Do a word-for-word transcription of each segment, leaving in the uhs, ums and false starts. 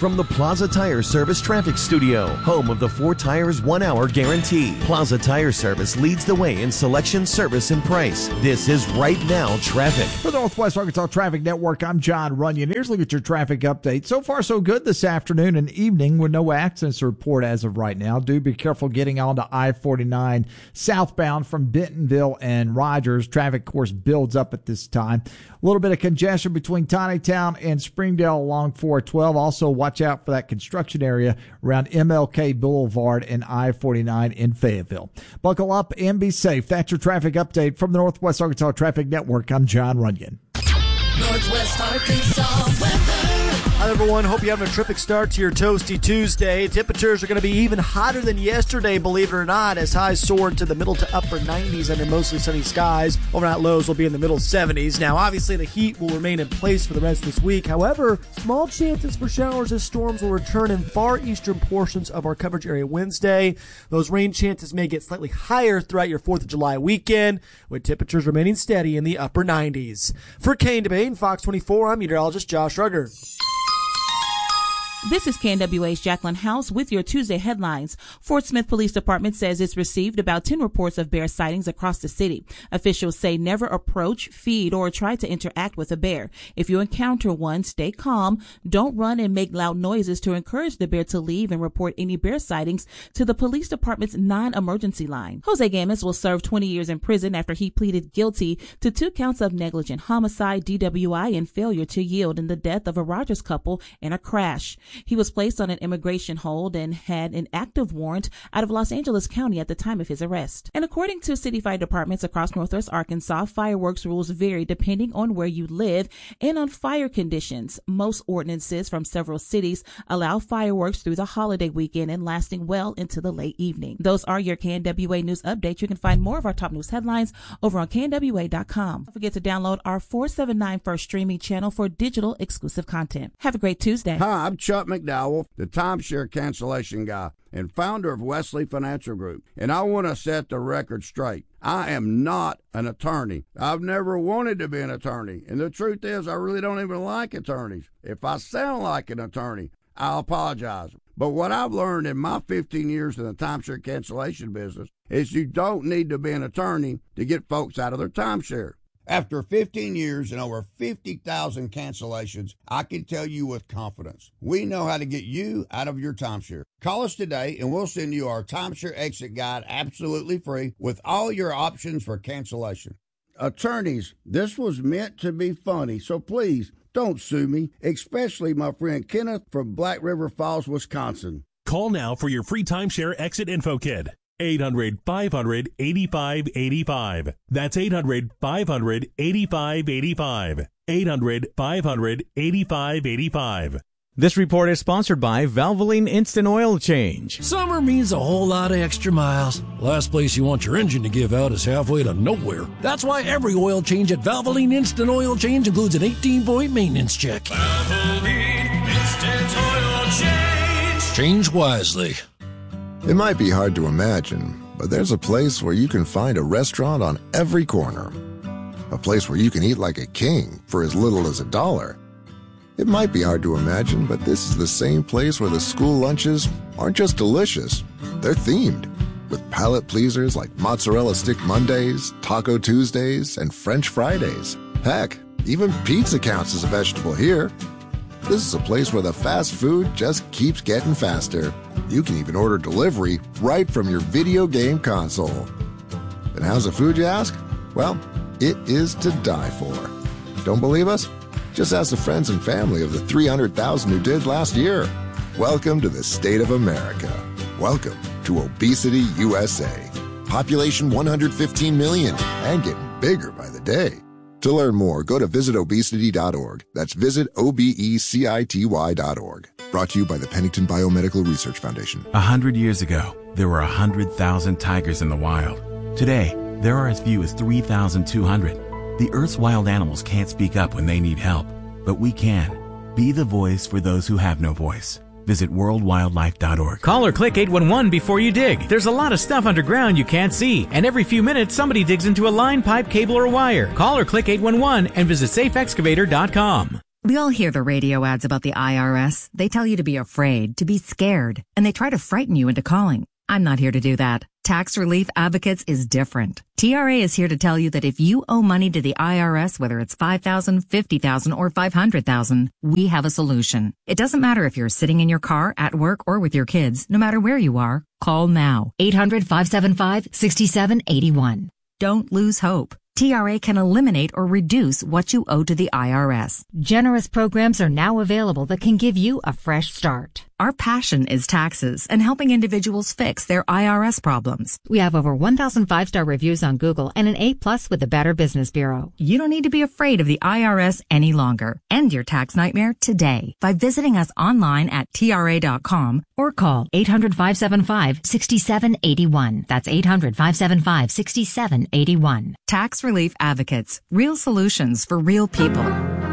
from the Plaza Tire Service Traffic Studio, home of the four tires, one hour guarantee. Plaza Tire Service leads the way in selection, service, and price. This is Right Now Traffic. For the Northwest Arkansas Traffic Network, I'm John Runyon. Here's a look at your traffic update. So far, so good this afternoon and evening with no accidents to report as of right now. Do be careful getting onto I forty-nine southbound from Bentonville and Rogers. Traffic, of course, builds up at this time. A little bit of congestion between Tinytown and Springdale along four twelve. Also, watch out for that construction area around M L K Boulevard and I forty-nine in Fayetteville. Buckle up and be safe. That's your traffic update from the Northwest Arkansas Traffic Network. I'm John Runyon. Northwest Arkansas weather. Hi, everyone. Hope you're having a terrific start to your Toasty Tuesday. Temperatures are going to be even hotter than yesterday, believe it or not, as highs soared to the middle to upper nineties under mostly sunny skies. Overnight lows will be in the middle seventies. Now, obviously, the heat will remain in place for the rest of this week. However, small chances for showers as storms will return in far eastern portions of our coverage area Wednesday. Those rain chances may get slightly higher throughout your fourth of July weekend, with temperatures remaining steady in the upper nineties. For Kane Debate and Fox twenty-four, I'm meteorologist Josh Rugger. This is K N W A's Jacqueline House with your Tuesday headlines. Fort Smith Police Department says it's received about ten reports of bear sightings across the city. Officials say never approach, feed, or try to interact with a bear. If you encounter one, stay calm. Don't run and make loud noises to encourage the bear to leave and report any bear sightings to the police department's non-emergency line. Jose Gamis will serve twenty years in prison after he pleaded guilty to two counts of negligent homicide, D W I, and failure to yield in the death of a Rogers couple in a crash. He was placed on an immigration hold and had an active warrant out of Los Angeles County at the time of his arrest. And according to city fire departments across Northwest Arkansas, fireworks rules vary depending on where you live and on fire conditions. Most ordinances from several cities allow fireworks through the holiday weekend and lasting well into the late evening. Those are your K N W A news updates. You can find more of our top news headlines over on K N W A dot com. Don't forget to download our four seventy-nine First streaming channel for digital exclusive content. Have a great Tuesday. Hi, I'm Chuck McDowell, the timeshare cancellation guy and founder of Wesley Financial Group, and I want to set the record straight. I am not an attorney. I've never wanted to be an attorney, and the truth is I really don't even like attorneys. If I sound like an attorney, I'll apologize. But what I've learned in my fifteen years in the timeshare cancellation business is you don't need to be an attorney to get folks out of their timeshare. After fifteen years and over fifty thousand cancellations, I can tell you with confidence, we know how to get you out of your timeshare. Call us today and we'll send you our timeshare exit guide absolutely free with all your options for cancellation. Attorneys, this was meant to be funny, so please don't sue me, especially my friend Kenneth from Black River Falls, Wisconsin. Call now for your free timeshare exit info kit. eight hundred, five hundred, eighty-five eighty-five. That's eight hundred, five hundred, eighty-five eighty-five. eight hundred, five hundred, eighty-five eighty-five. This report is sponsored by Valvoline Instant Oil Change. Summer means a whole lot of extra miles. Last place you want your engine to give out is halfway to nowhere. That's why every oil change at Valvoline Instant Oil Change includes an eighteen-point maintenance check. Valvoline Instant Oil Change. Change wisely. It might be hard to imagine, but there's a place where you can find a restaurant on every corner. A place where you can eat like a king for as little as a dollar. It might be hard to imagine, but this is the same place where the school lunches aren't just delicious, they're themed. With palate pleasers like Mozzarella Stick Mondays, Taco Tuesdays, and French Fridays. Heck, even pizza counts as a vegetable here. This is a place where the fast food just keeps getting faster. You can even order delivery right from your video game console. And how's the food, you ask? Well, it is to die for. Don't believe us? Just ask the friends and family of the three hundred thousand who did last year. Welcome to the state of America. Welcome to Obesity U S A. Population one hundred fifteen million and getting bigger by the day. To learn more, go to visit obesity dot org. That's visit O B E C I T Y dot org. Brought to you by the Pennington Biomedical Research Foundation. A hundred years ago, there were a hundred thousand tigers in the wild. Today, there are as few as three thousand two hundred. The Earth's wild animals can't speak up when they need help, but we can. Be the voice for those who have no voice. Visit world wildlife dot org. Call or click eight one one before you dig. There's a lot of stuff underground you can't see, and every few minutes somebody digs into a line, pipe, cable, or wire. Call or click eight one one and visit safe excavator dot com. We all hear the radio ads about the I R S. They tell you to be afraid, to be scared, and they try to frighten you into calling. I'm not here to do that. Tax Relief Advocates is different. T R A is here to tell you that if you owe money to the I R S, whether it's five thousand dollars, fifty thousand dollars, or five hundred thousand dollars, we have a solution. It doesn't matter if you're sitting in your car, at work, or with your kids. No matter where you are, call now. eight hundred, five seven five, six seven eight one. Don't lose hope. T R A can eliminate or reduce what you owe to the I R S. Generous programs are now available that can give you a fresh start. Our passion is taxes and helping individuals fix their I R S problems. We have over one thousand five-star reviews on Google and an A plus with the Better Business Bureau. You don't need to be afraid of the I R S any longer. End your tax nightmare today by visiting us online at T R A dot com or call eight hundred, five seven five, six seven eight one. That's eight hundred, five seven five, six seven eight one. Tax Relief Advocates. Real solutions for real people.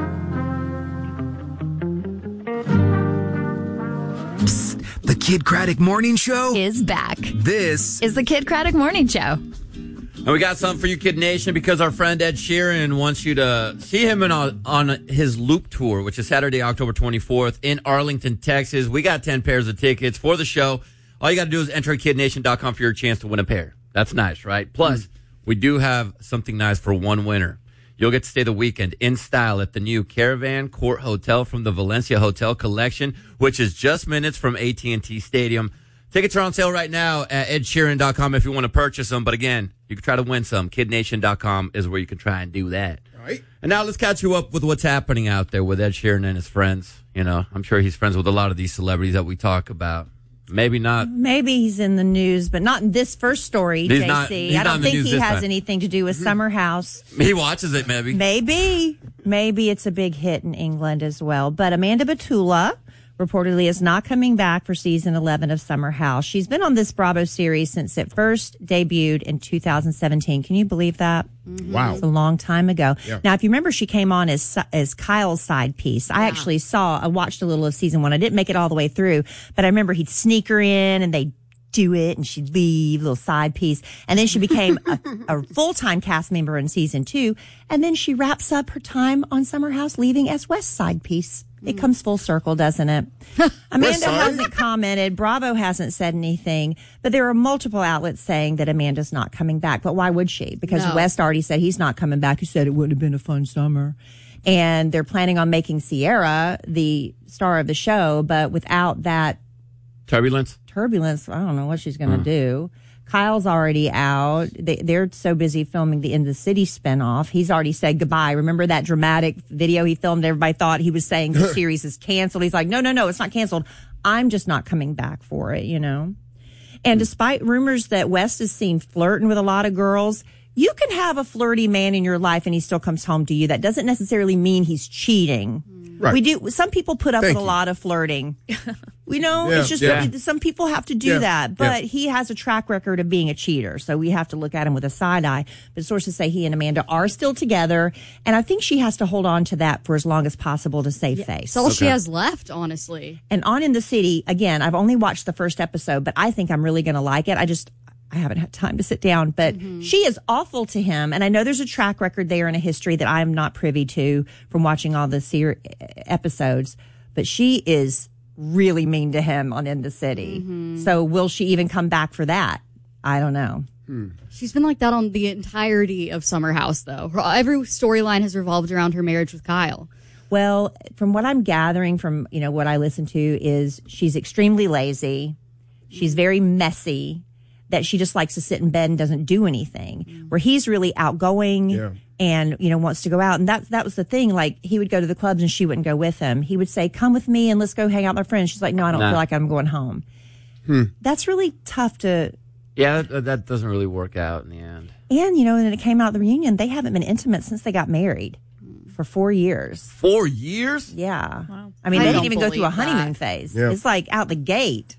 The Kid Craddock Morning Show is back. This is the Kid Craddock Morning Show. And we got something for you, Kid Nation, because our friend Ed Sheeran wants you to see him in on, on his Loop Tour, which is Saturday, October twenty-fourth in Arlington, Texas. We got ten pairs of tickets for the show. All you got to do is enter kid nation dot com for your chance to win a pair. That's nice, right? Plus, mm. we do have something nice for one winner. You'll get to stay the weekend in style at the new Caravan Court Hotel from the Valencia Hotel Collection, which is just minutes from A T and T Stadium. Tickets are on sale right now at ed sheeran dot com if you want to purchase them. But again, you can try to win some. kid nation dot com is where you can try and do that. All right. And now let's catch you up with what's happening out there with Ed Sheeran and his friends. You know, I'm sure he's friends with a lot of these celebrities that we talk about. Maybe not. Maybe he's in the news, but not in this first story, he's J C. Not, he's I don't think he has time. anything to do with mm-hmm. Summer House. He watches it, maybe. Maybe. Maybe it's a big hit in England as well. But Amanda Batula reportedly is not coming back for season eleven of Summer House. She's been on this Bravo series since it first debuted in two thousand seventeen. Can you believe that? Mm-hmm. Wow. It's a long time ago. Yeah. Now, if you remember, she came on as as Kyle's side piece. I yeah. actually saw, I watched a little of season one. I didn't make it all the way through, but I remember he'd sneak her in and they'd do it and she'd leave, a little side piece. And then she became a, a full-time cast member in season two. And then she wraps up her time on Summer House leaving as West's side piece. It comes full circle, doesn't it? Amanda hasn't commented. Bravo hasn't said anything. But there are multiple outlets saying that Amanda's not coming back. But why would she? Because no. West already said he's not coming back. He said it wouldn't have been a fun summer. And they're planning on making Sierra the star of the show. But without that turbulence, turbulence, I don't know what she's going to mm. do. Kyle's already out. They, they're so busy filming the In the City spinoff. He's already said goodbye. Remember that dramatic video he filmed? Everybody thought he was saying the series is canceled. He's like, no, no, no, it's not canceled. I'm just not coming back for it, you know? And despite rumors that West is seen flirting with a lot of girls, you can have a flirty man in your life and he still comes home to you. That doesn't necessarily mean he's cheating. Right. We do. Some people put up Thank with you. a lot of flirting. We know yeah, it's just yeah. some people have to do yeah, that, but yeah. he has a track record of being a cheater, so we have to look at him with a side eye. But sources say he and Amanda are still together, and I think she has to hold on to that for as long as possible to save yeah. face. That's all okay. she has left, honestly. And on In the City, again, I've only watched the first episode, but I think I'm really going to like it. I just I haven't had time to sit down, but mm-hmm. she is awful to him, and I know there's a track record there and a history that I'm not privy to from watching all the ser- episodes, but she is really mean to him on In the City. Mm-hmm. So will she even come back for that? I don't know. Hmm. She's been like that on the entirety of Summer House, though. Her, every storyline has revolved around her marriage with Kyle. Well, from what I'm gathering from, you know, what I listen to is she's extremely lazy. She's very messy, that she just likes to sit in bed and doesn't do anything. Mm. Where he's really outgoing yeah. and, you know, wants to go out. And that, that was the thing. Like, he would go to the clubs and she wouldn't go with him. He would say, come with me and let's go hang out with my friends. She's like, no, I don't nah. feel like I'm going home. Hmm. That's really tough to... Yeah, that, that doesn't really work out in the end. And, you know, when it came out of the reunion, they haven't been intimate since they got married. For four years. Four years? Yeah. Wow. I mean, I they didn't even go through a honeymoon that. phase. Yeah. It's like out the gate.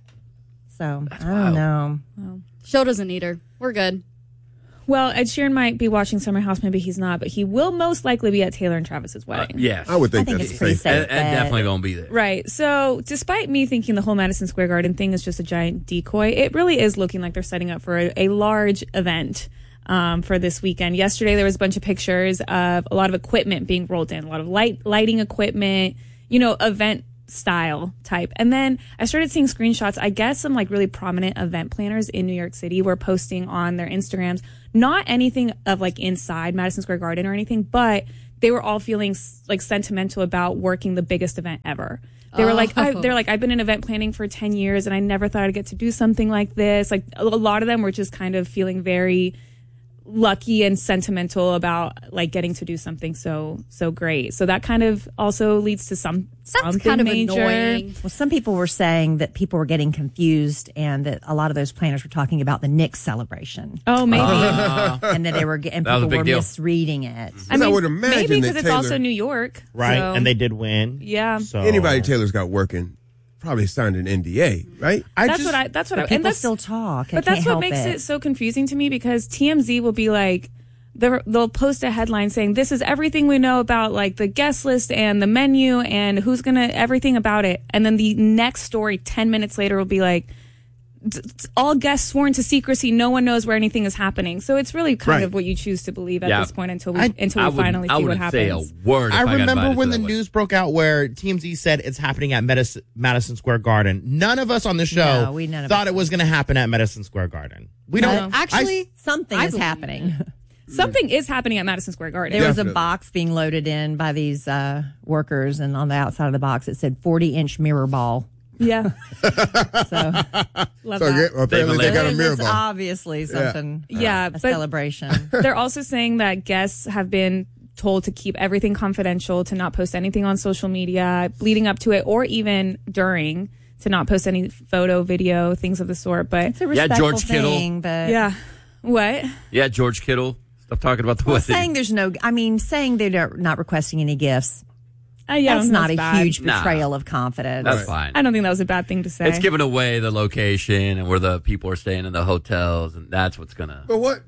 So, That's I don't wild. know. Well, show doesn't need her. We're good. Well, Ed Sheeran might be watching Summer House. Maybe he's not, but he will most likely be at Taylor and Travis's wedding. Uh, yes. I would think, I think that's it's pretty safe. Ed, Ed definitely going to be there. Right. So, despite me thinking the whole Madison Square Garden thing is just a giant decoy, it really is looking like they're setting up for a, a large event. um, for this weekend. Yesterday, there was a bunch of pictures of a lot of equipment being rolled in, a lot of light lighting equipment, you know, event style type. And then I started seeing screenshots. I guess some like really prominent event planners in New York City were posting on their Instagrams, not anything of like inside Madison Square Garden or anything, but they were all feeling like sentimental about working the biggest event ever. They were like, I, they're like, I've been in event planning for ten years and I never thought I'd get to do something like this. Like a lot of them were just kind of feeling very lucky and sentimental about like getting to do something so so great. So that kind of also leads to some That's something kind of major. annoying. Well, some people were saying that people were getting confused and that a lot of those planners were talking about the Knicks celebration. Oh, maybe. Uh, and that they were and That was a people big were deal. misreading it. I mean, I would imagine maybe because that it's Taylor- also New York, Right, so- and they did win. Yeah. So Anybody Taylor's got working probably signed an N D A, right? that's what I. That's what I. People And that's still talk. I But that's can't what help makes it. it so confusing to me because T M Z will be like, they're- they'll post a headline saying, this is everything we know about like the guest list and the menu and who's going to, everything about it. And then the next story ten minutes later will be like, "D- d- all guests sworn to secrecy. No one knows where anything is happening. So it's really kind Right. of what you choose to believe at Yeah. this point until we, I- until we I wouldn't- finally I see what wouldn't happens. say a word. I remember when the news broke out where T M Z said it's happening at Madison, Madison Square Garden. None of us on the show No, we none of thought us it was going to happen at Madison Square Garden. We No. don't Actually, something I is believe happening. Something is happening at Madison Square Garden. There was a box being loaded in by these uh, workers, and on the outside of the box it said forty inch mirror ball. Yeah. So, Love So that. get- apparently they got a It mirror was ball. obviously something. Yeah, a but- celebration. They're also saying that guests have been told to keep everything confidential, to not post anything on social media leading up to it or even during, to not post any photo, video, things of the sort. But It's a Yeah, respectful George Kittle. thing, but yeah. What? Yeah, George Kittle. Stop talking about the Well, wedding. saying there's no, I mean, saying they're not requesting any gifts. Uh, yeah, I that's don't know, not a it's bad. huge Nah. betrayal of confidence. That's fine. I don't think that was a bad thing to say. It's giving away the location and where the people are staying in the hotels, and that's what's gonna. But what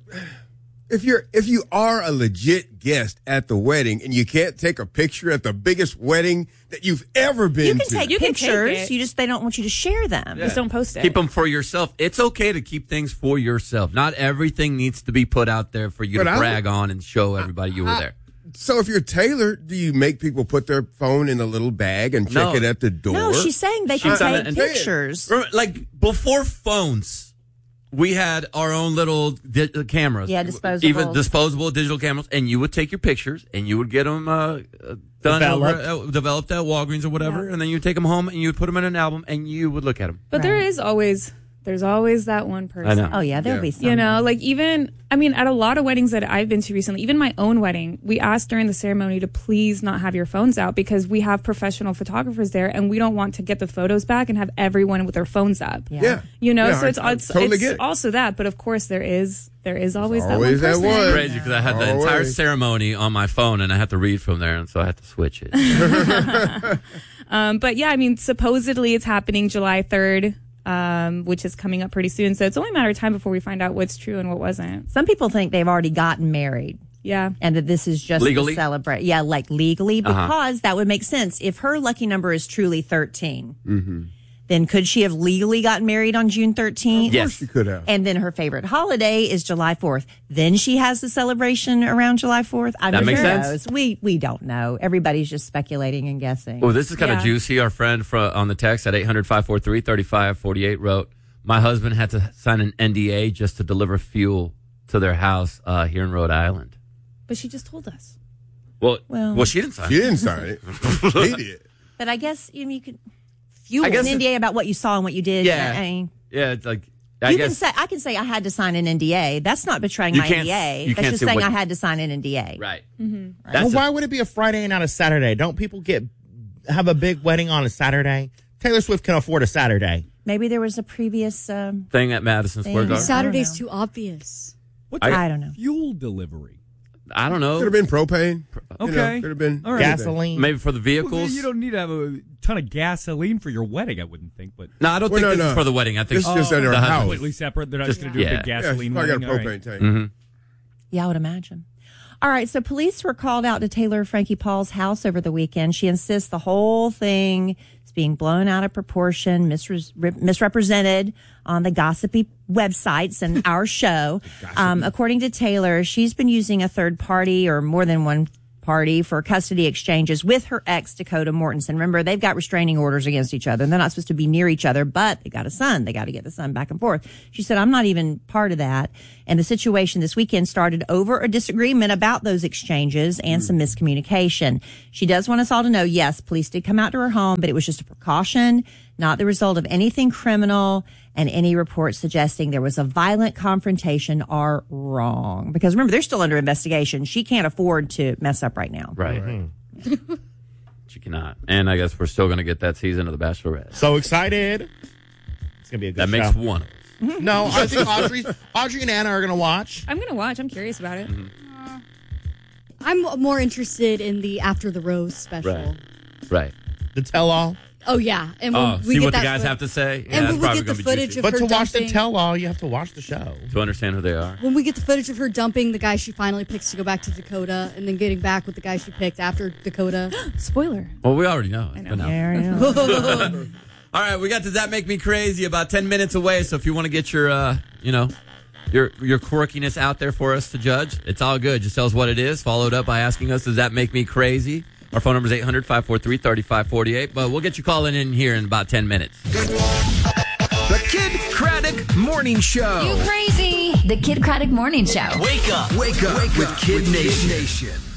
if you're if you are a legit guest at the wedding and you can't take a picture at the biggest wedding that you've ever been You can to? take You can take pictures. it. You just they don't want you to share them. Just don't post it. Keep them for yourself. It's okay to keep things for yourself. Not everything needs to be put out there for you But to I- brag on and show everybody you were there. So if you're Taylor, do you make people put their phone in a little bag and check No. it at the door? No, she's saying they can She's done take it and- pictures. Remember, like before phones, we had our own little di- uh, cameras. Yeah, disposable. Even disposable digital cameras, and you would take your pictures and you would get them uh, uh, done Developed. over, uh, developed at Walgreens or whatever, and then you would take them home and you would put them in an album and you would look at them. But there is always, there's always that one person. I know. Oh yeah, there'll Yeah. be some. You know, like even, I mean, at a lot of weddings that I've been to recently, even my own wedding, we asked during the ceremony to please not have your phones out because we have professional photographers there and we don't want to get the photos back and have everyone with their phones up. Yeah. Yeah. You know, Yeah, so I- it's, I it's, totally it's get it. also that, but of course there is, there is always, always that that one person. one. Crazy because I had the Always. entire ceremony on my phone and I had to read from there, and so I had to switch it. Um, but yeah, I mean, supposedly it's happening July third, um, which is coming up pretty soon. So it's only a matter of time before we find out what's true and what wasn't. Some people think they've already gotten married. Yeah. And that this is just Legally? to celebrate. Yeah, like legally, Uh-huh. because that would make sense. If her lucky number is truly thirteen, Mm-hmm. then could she have legally gotten married on June thirteenth? Yes. She could have. And then her favorite holiday is July fourth. Then she has the celebration around July fourth. I'm That sure makes sense. knows. We we don't know. Everybody's just speculating and guessing. Well, this is kind of Yeah. juicy. Our friend from, on the text at eight hundred, five four three, three five four eight wrote, my husband had to sign an N D A just to deliver fuel to their house uh, here in Rhode Island. But she just told us. Well, well, Well- she didn't sign She it. didn't sign it. He did. But I guess you, know, you could fuel I guess an N D A about what you saw and what you did. Yeah. I mean, Yeah, it's like, I you guess. can say I can say I had to sign an N D A. That's not betraying You my can't- N D A. you That's can't just say saying what- I had to sign an N D A. right. Mm-hmm. That's well, a- why would it be a Friday and not a Saturday? Don't people get have a big wedding on a Saturday? Taylor Swift can afford a Saturday. Maybe there was a previous. Um, thing at Madison Square Thing. Garden. Saturday's too obvious. What's I- a I don't know. fuel delivery? I don't know. Could have been propane. You know, Okay. could have been All right. Gasoline. Maybe for the Well, vehicles. you don't need to have a ton of gasoline for your wedding, I wouldn't think. But no, I don't Well, think no, this no. is for the wedding. I think This is just at her the house. husband- completely separate. They're not Just- going to do yeah. a big Yeah, she's gasoline probably got a wedding. All propane right. tank. Mhm. Yeah, I would imagine. All right, so police were called out to Taylor Frankie Paul's house over the weekend. She insists the whole thing is being blown out of proportion, misre- misrepresented on the gossipy websites and our show. Um, according to Taylor, she's been using a third party or more than one party for custody exchanges with her ex, Dakota Mortensen. Remember, they've got restraining orders against each other. They're not supposed to be near each other, but they got a son. They got to get the son back and forth. She said, I'm not even part of that. And the situation this weekend started over a disagreement about those exchanges and some miscommunication. She does want us all to know, yes, police did come out to her home, but it was just a precaution, not the result of anything criminal, and any reports suggesting there was a violent confrontation are wrong. Because remember, they're still under investigation. She can't afford to mess up right now. Right. Mm-hmm. She cannot. And I guess we're still going to get that season of The Bachelorette. So excited. It's going to be a good that show. That makes one. No, I think Audrey, Audrey and Anna are going to watch. I'm going to watch. I'm curious about it. Mm-hmm. Uh, I'm more interested in the After the Rose special. Right. Right. The tell-all. Oh, yeah. And when oh, we see get what that the guys foot- have to say? Yeah, and that's when we probably get the gonna be footage juicy. of But her to watch dumping, the tell-all, you have to watch the show. To understand who they are. when we get the footage of her dumping the guy she finally picks to go back to Dakota and then getting back with the guy she picked after Dakota. Spoiler. Well, we already know. I know. But Yeah, I know. All right, we got Does That Make Me Crazy about ten minutes away. So if you want to get your, uh, you know, your your quirkiness out there for us to judge, it's all good. Just tell us what it is, followed up by asking us, does that make me crazy? Our phone number is eight hundred, five four three, three five four eight, but we'll get you calling in here in about ten minutes. The Kid Craddock Morning Show. You crazy. The Kid Craddock Morning Show. Wake up. Wake up with Kid Nation.